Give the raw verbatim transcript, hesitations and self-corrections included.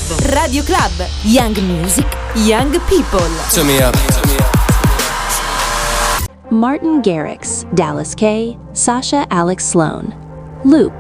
Radio Club. Young Music, Young People. Turn me up. Martin Garrix, Dallas K, Sasha Alex Sloan. Loop,